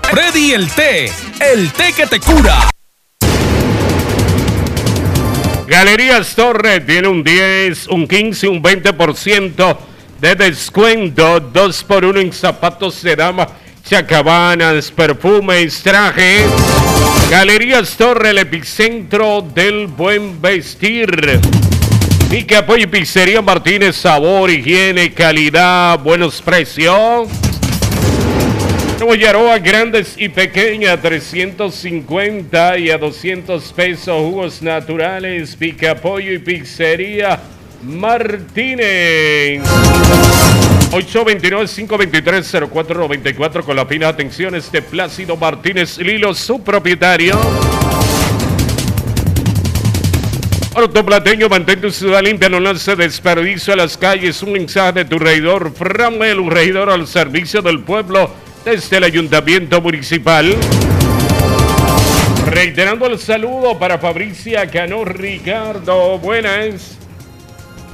Freddy el té que te cura. Galerías Torre tiene un 10, un 15, un 20% de descuento. 2x1 en zapatos de dama, chacabanas, perfumes, trajes. Galerías Torre, el epicentro del buen vestir. Pica Pollo y Pizzería Martínez, sabor, higiene, calidad, buenos precios. Yaroa, grandes y pequeñas, 350 y a 200 pesos. Jugos naturales, Pica Pollo y Pizzería Martínez. 829-523-0494 con las finas atenciones de Plácido Martínez Lilo, su propietario. Ortoplateño, mantén tu ciudad limpia, no lance desperdicio a las calles. Un mensaje de tu regidor, Framel, un regidor al servicio del pueblo desde el Ayuntamiento Municipal. Reiterando el saludo para Fabricia Cano Ricardo. Buenas.